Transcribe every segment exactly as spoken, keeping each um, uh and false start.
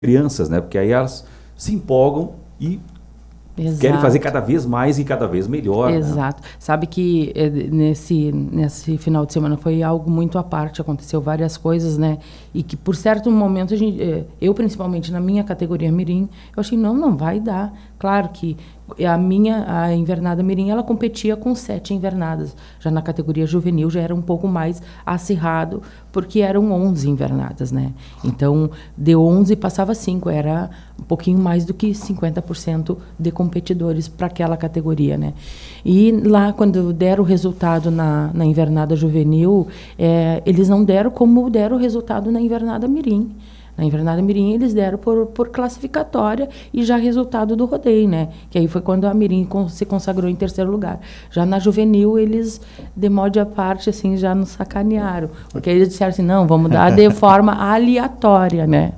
crianças, né? Porque aí elas se empolgam e Exato. Querem fazer cada vez mais e cada vez melhor. Exato. Né? Sabe que nesse, nesse final de semana foi algo muito à parte, aconteceu várias coisas, né? E que por certo momento, a gente, eu principalmente na minha categoria Mirim, eu achei, não, não vai dar. Claro que a minha, a invernada Mirim, ela competia com sete invernadas. Já na categoria juvenil já era um pouco mais acirrado, porque eram onze invernadas, né? Então, de onze passava cinco, era um pouquinho mais do que cinquenta por cento de competidores para aquela categoria, né? E lá, quando deram o resultado na, na invernada juvenil, é, eles não deram como deram o resultado na invernada Mirim. Na invernada Mirim, eles deram por, por classificatória e já resultado do rodeio, né? Que aí foi quando a Mirim se consagrou em terceiro lugar. Já na juvenil, eles, de modo à parte, assim, já nos sacanearam. Porque aí eles disseram assim, não, vamos dar de forma aleatória, né?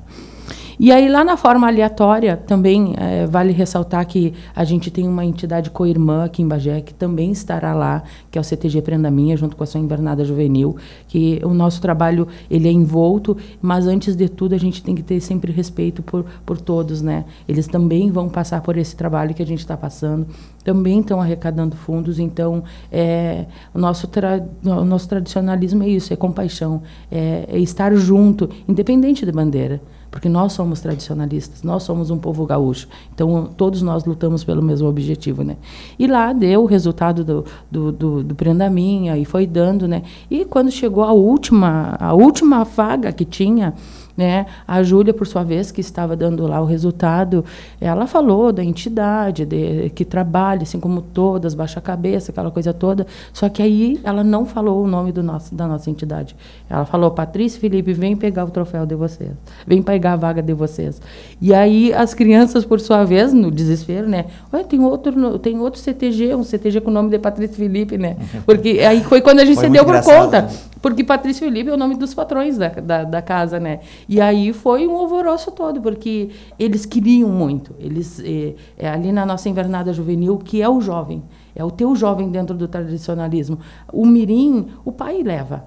E aí, lá na forma aleatória, também é, vale ressaltar que a gente tem uma entidade co-irmã aqui em Bagé, que também estará lá, que é o C T G Prenda Minha, junto com a sua invernada juvenil, que o nosso trabalho ele é envolto, mas antes de tudo a gente tem que ter sempre respeito por, por todos, né? Eles também vão passar por esse trabalho que a gente está passando, também estão arrecadando fundos, então é, o, nosso tra- o nosso tradicionalismo é isso, é compaixão, é, é estar junto, independente de bandeira. Porque nós somos tradicionalistas, nós somos um povo gaúcho. Então, todos nós lutamos pelo mesmo objetivo, né? E lá deu o resultado do, do, do, do Prenda Minha, e foi dando, né? E quando chegou a última, a última vaga que tinha, né? A Júlia, por sua vez, que estava dando lá o resultado, ela falou da entidade de, que trabalha, assim como todas, baixa a cabeça, aquela coisa toda, só que aí ela não falou o nome do nosso, da nossa entidade. Ela falou, Patrícia Felipe, vem pegar o troféu de vocês, vem pegar a vaga de vocês. E aí as crianças, por sua vez, no desespero, né? Ué, tem outro, tem outro C T G, um C T G com o nome de Patrícia Felipe, né? Porque aí foi quando a gente foi se deu por conta. Né? Porque Patrícia Felipe é o nome dos patrões da, da, da casa, né? E aí foi um alvoroço todo, porque eles queriam muito. Eles, é, é ali na nossa invernada juvenil, que é o jovem, é o teu jovem dentro do tradicionalismo. O mirim, o pai leva.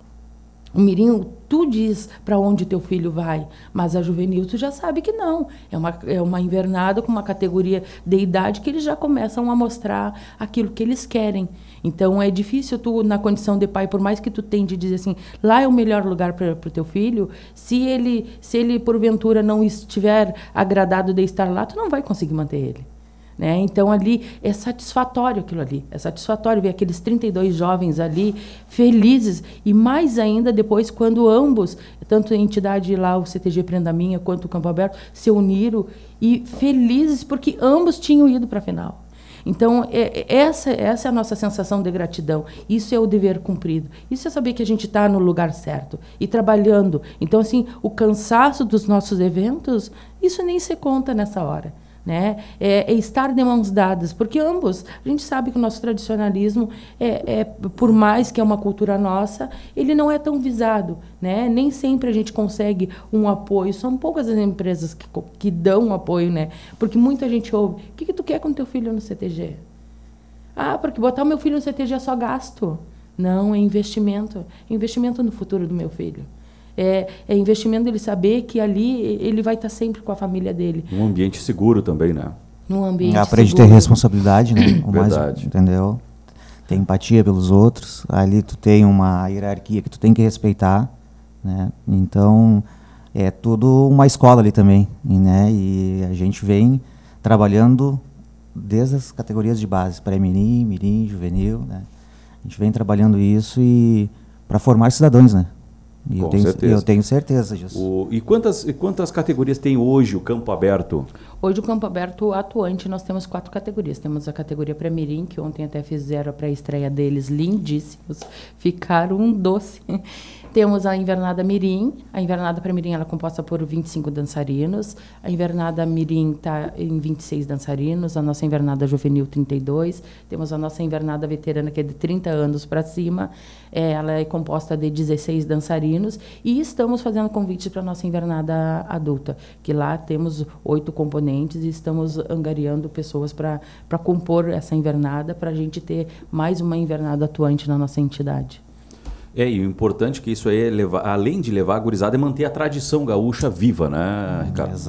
O mirim, tu diz para onde teu filho vai, mas a juvenil tu já sabe que não. É uma, é uma invernada com uma categoria de idade que eles já começam a mostrar aquilo que eles querem. Então, é difícil tu, na condição de pai, por mais que tu tente dizer assim, lá é o melhor lugar para o teu filho, se ele, se ele, porventura, não estiver agradado de estar lá, tu não vai conseguir manter ele. Né? Então, ali, é satisfatório aquilo ali. É satisfatório ver aqueles trinta e dois jovens ali, felizes. E mais ainda depois, quando ambos, tanto a entidade lá, o C T G Prenda Minha, quanto o Campo Aberto, se uniram e felizes porque ambos tinham ido para a final. Então, é, essa, essa é a nossa sensação de gratidão. Isso é o dever cumprido. Isso é saber que a gente está no lugar certo e trabalhando. Então, assim, o cansaço dos nossos eventos, isso nem se conta nessa hora. Né? É, é estar de mãos dadas, porque ambos, a gente sabe que o nosso tradicionalismo, é, é, por mais que é uma cultura nossa, ele não é tão visado, né? Nem sempre a gente consegue um apoio, são poucas as empresas que, que dão um apoio, né? Porque muita gente ouve, o que, que tu quer com teu filho no C T G? Ah, porque botar o meu filho no C T G é só gasto. Não, é investimento, é investimento no futuro do meu filho. É, é investimento dele saber que ali ele vai estar sempre com a família dele. Um ambiente seguro também, né? Num ambiente Aprende a ter responsabilidade, né? O mais, entendeu? Tem empatia pelos outros. Ali tu tem uma hierarquia que tu tem que respeitar, né? Então, é tudo uma escola ali também, né? E a gente vem trabalhando desde as categorias de base, pré-mirim, mirim, juvenil, né? A gente vem trabalhando isso e para formar cidadãos, né? E eu, tenho, eu tenho certeza disso. O, e, quantas, e quantas categorias tem hoje o Campo Aberto? Hoje o Campo Aberto atuante nós temos quatro categorias. Temos a categoria pré-mirim, que ontem até fizeram a pré-estreia deles, lindíssimos. Ficaram um doce. Temos a invernada mirim. A invernada pré-mirim ela é composta por vinte e cinco dançarinos. A invernada mirim está em vinte e seis dançarinos. A nossa invernada juvenil, trinta e dois. Temos a nossa invernada veterana, que é de trinta anos para cima. É, ela é composta de dezesseis dançarinos. E estamos fazendo convites para a nossa invernada adulta, que lá temos oito componentes e estamos angariando pessoas para compor essa invernada, para a gente ter mais uma invernada atuante na nossa entidade. É, e o importante é que isso aí, é levar, além de levar a gurizada, é manter a tradição gaúcha viva, né, Ricardo?